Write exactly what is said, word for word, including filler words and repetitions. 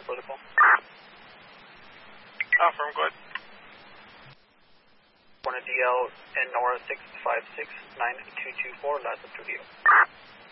protocol. Uh, firm, go ahead. Corner D L and Nora six five six nine two two four, last up to view.